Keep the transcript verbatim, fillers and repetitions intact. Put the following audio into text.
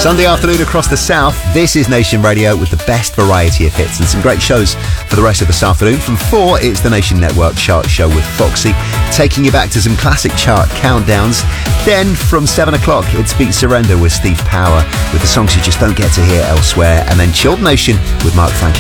Sunday afternoon across the south, this is Nation Radio with the best variety of hits and some great shows for the rest of this afternoon. From four, it's the Nation Network Chart Show with Foxy, taking you back to some classic chart countdowns. Then from seven o'clock, it's Beat Surrender with Steve Power with the songs you just don't get to hear elsewhere. And then Chilled Nation with Mark Franklin.